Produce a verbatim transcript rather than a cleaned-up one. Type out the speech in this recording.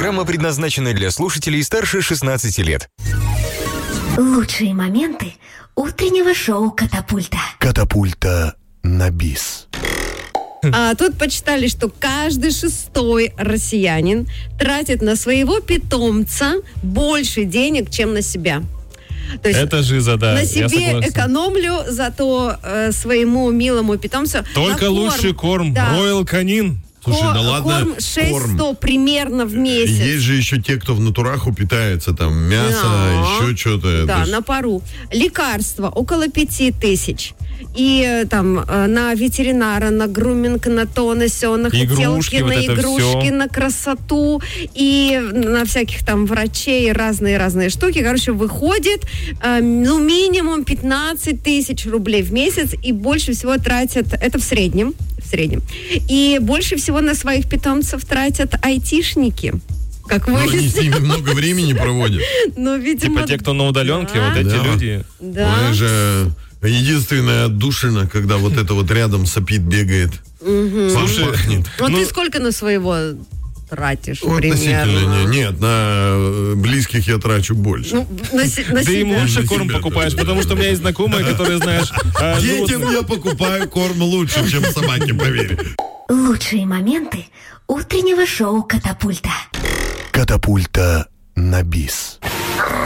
Программа предназначена для слушателей старше шестнадцати лет. Лучшие моменты утреннего шоу «Катапульта». Катапульта на бис. А тут почитали, что каждый шестой россиянин тратит на своего питомца больше денег, чем на себя. То есть это жиза, да. На себе экономлю, зато э, своему милому питомцу. Только корм, лучший корм. Да. Royal Canin. Слушай, Ко- да ладно, корм шесть сто корм. примерно в месяц. Есть же еще те, кто в натураху питается, там, мясо, Да. еще что-то. Да, Это ж- на пару. Лекарства около пяти тысяч. И э, там э, на ветеринара, на груминг, на то, на сё, на Игрушки, хотелки, вот на это игрушки, всё. на красоту и на всяких там врачей, разные-разные штуки. Короче, выходит э, ну минимум пятнадцать тысяч рублей в месяц, и больше всего тратят, это в среднем, в среднем. И больше всего на своих питомцев тратят айтишники. Как Но они с выяснилось. ними много времени проводят. Ну, видимо, Типа те, кто на удаленке, да. вот эти Да. люди. Да. Она же единственная отдушина, когда вот это вот рядом сопит, бегает. Слушай, Пахнет. Ну, Ну, ты сколько на своего тратишь, Относительно примерно? не- нет, на э, близких я трачу больше. Ну, на, се- на Ты им себя. лучше На корм себя, покупаешь, да. потому что у меня есть знакомые, которые, знаешь... а, ну вот, Детям я покупаю корм лучше, чем собаке, поверь. Лучшие моменты утреннего шоу «Катапульта». Катапульта на бис.